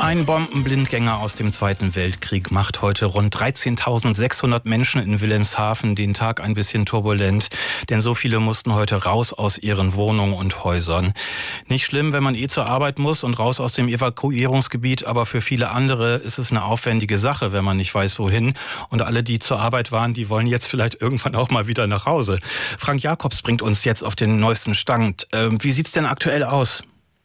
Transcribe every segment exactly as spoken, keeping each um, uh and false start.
Ein Bombenblindgänger aus dem Zweiten Weltkrieg macht heute rund dreizehntausendsechshundert Menschen in Wilhelmshaven den Tag ein bisschen turbulent, denn so viele mussten heute raus aus ihren Wohnungen und Häusern. Nicht schlimm, wenn man eh zur Arbeit muss und raus aus dem Evakuierungsgebiet, aber für viele andere ist es eine aufwendige Sache, wenn man nicht weiß, wohin. Und alle, die zur Arbeit waren, die wollen jetzt vielleicht irgendwann auch mal wieder nach Hause. Frank Jakobs bringt uns jetzt auf den neuesten Stand. Ähm, wie sieht's denn aktuell aus?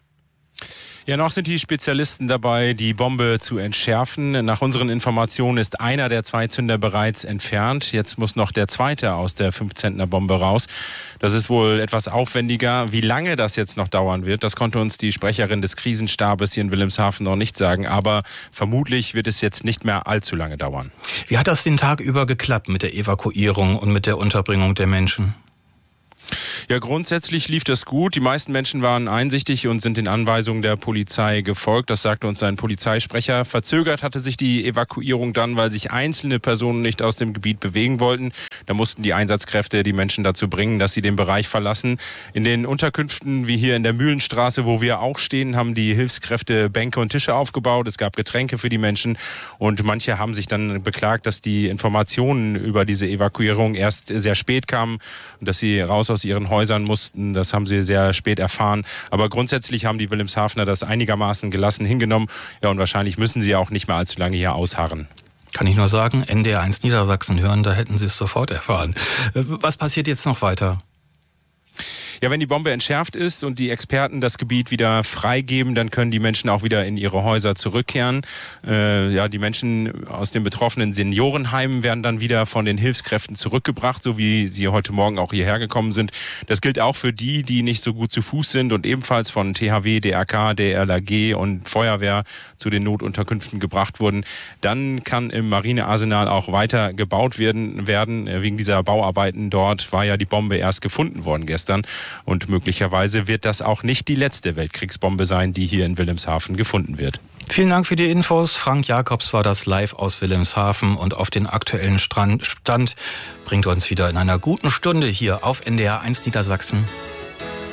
Ja, noch sind die Spezialisten dabei, die Bombe zu entschärfen. Nach unseren Informationen ist einer der zwei Zünder bereits entfernt. Jetzt muss noch der zweite aus der fünfzentner Bombe raus. Das ist wohl etwas aufwendiger. Wie lange das jetzt noch dauern wird, das konnte uns die Sprecherin des Krisenstabes hier in Wilhelmshaven noch nicht sagen. Aber vermutlich wird es jetzt nicht mehr allzu lange dauern. Wie hat das den Tag über geklappt mit der Evakuierung und mit der Unterbringung der Menschen? Ja, grundsätzlich lief das gut. Die meisten Menschen waren einsichtig und sind den Anweisungen der Polizei gefolgt. Das sagte uns ein Polizeisprecher. Verzögert hatte sich die Evakuierung dann, weil sich einzelne Personen nicht aus dem Gebiet bewegen wollten. Da mussten die Einsatzkräfte die Menschen dazu bringen, dass sie den Bereich verlassen. In den Unterkünften, wie hier in der Mühlenstraße, wo wir auch stehen, haben die Hilfskräfte Bänke und Tische aufgebaut. Es gab Getränke für die Menschen und manche haben sich dann beklagt, dass die Informationen über diese Evakuierung erst sehr spät kamen und dass sie raus aus ihren Häusern mussten. Das haben sie sehr spät erfahren. Aber grundsätzlich haben die Wilhelmshavener das einigermaßen gelassen hingenommen. Ja, und wahrscheinlich müssen sie auch nicht mehr allzu lange hier ausharren. Kann ich nur sagen, N D R eins Niedersachsen hören, da hätten sie es sofort erfahren. Was passiert jetzt noch weiter? Ja, wenn die Bombe entschärft ist und die Experten das Gebiet wieder freigeben, dann können die Menschen auch wieder in ihre Häuser zurückkehren. Äh, ja, die Menschen aus den betroffenen Seniorenheimen werden dann wieder von den Hilfskräften zurückgebracht, so wie sie heute Morgen auch hierher gekommen sind. Das gilt auch für die, die nicht so gut zu Fuß sind und ebenfalls von T H W, D R K, D L R G und Feuerwehr zu den Notunterkünften gebracht wurden. Dann kann im Marinearsenal auch weiter gebaut werden. werden. Wegen dieser Bauarbeiten dort war ja die Bombe erst gefunden worden gestern. Und möglicherweise wird das auch nicht die letzte Weltkriegsbombe sein, die hier in Wilhelmshaven gefunden wird. Vielen Dank für die Infos. Frank Jakobs war das live aus Wilhelmshaven und auf den aktuellen Stand bringt uns wieder in einer guten Stunde hier auf N D R eins Niedersachsen.